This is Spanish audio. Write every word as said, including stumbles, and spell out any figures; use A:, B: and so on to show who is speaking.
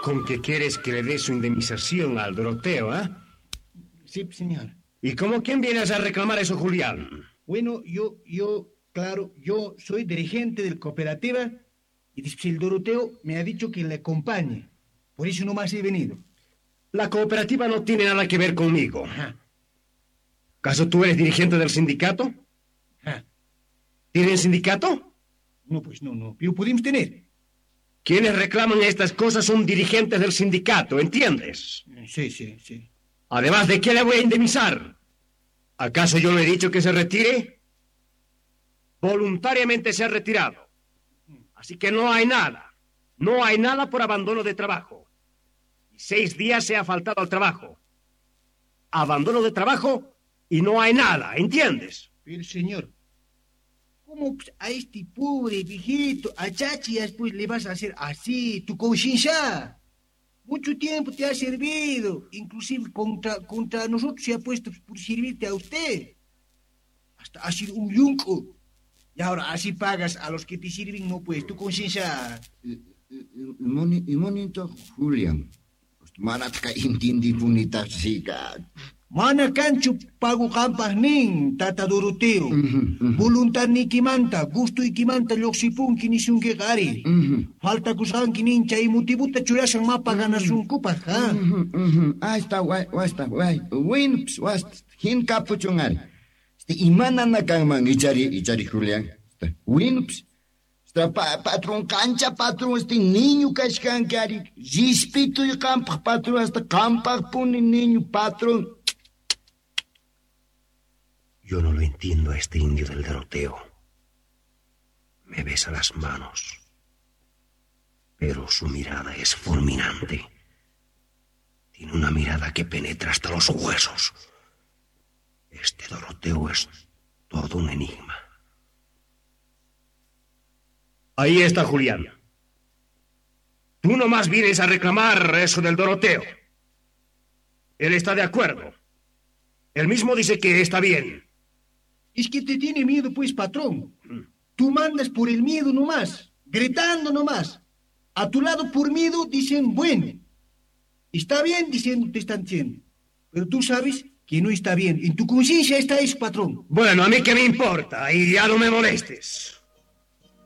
A: con que quieres que le dé su indemnización al Doroteo, ¿eh?
B: Sí, señor.
A: ¿Y cómo quién vienes a reclamar eso, Julián?
B: Bueno, yo, yo, claro, yo soy dirigente de la cooperativa y después el Doroteo me ha dicho que le acompañe. Por eso nomás he venido.
A: La cooperativa no tiene nada que ver conmigo.
B: Ajá.
A: ¿Acaso tú eres dirigente del sindicato?
B: Ajá.
A: ¿Tienen sindicato?
B: No, pues no, no. Pero podemos tener.
A: Quienes reclaman estas cosas son dirigentes del sindicato, ¿entiendes?
B: Sí, sí, sí.
A: Además, ¿de qué le voy a indemnizar? ¿Acaso yo le he dicho que se retire? Voluntariamente se ha retirado. Así que no hay nada. No hay nada por abandono de trabajo. Y seis días se ha faltado al trabajo. Abandono de trabajo y no hay nada, ¿entiendes?
B: Pero, señor, ¿cómo a este pobre viejito, a Chachi, después le vas a hacer así, tu conciencia? Mucho tiempo te ha servido, inclusive contra, contra nosotros se ha puesto por servirte a usted. Hasta ha sido un yunco. Y ahora así pagas a los que te sirven, no pues, tu conciencia.
C: Y monito Julián. Maratka intindi punita siga.
B: Mana cancho pago campas nin, tata Doroteo. Voluntad ni kimanta, gusto y kimanta loxipun kinisun que gari. Falta kusan kinin chay mutibuta churasan mapa ganasun kupas, ha?
C: Ah, está guay, guay, está guay. Wins, was, hin capuchungari. Este imana nakanman ichari, ichari Julián. Wins. Pa, patrón cancha, patrón, este niño cascancari. Gispito y campa, patrón, hasta campa pone niño, patrón.
A: Yo no lo entiendo a este indio del Doroteo. Me besa las manos. Pero su mirada es fulminante. Tiene una mirada que penetra hasta los huesos. Este Doroteo es todo un enigma. Ahí está Julián. Tú nomás vienes a reclamar eso del Doroteo. Él está de acuerdo. Él mismo dice que está bien.
B: Es que te tiene miedo, pues, patrón. Tú mandas por el miedo nomás, gritando nomás. A tu lado por miedo dicen, bueno. Está bien diciendo te están diciendo. Pero tú sabes que no está bien. En tu conciencia está eso, patrón.
A: Bueno, a mí qué me importa, y ya no me molestes.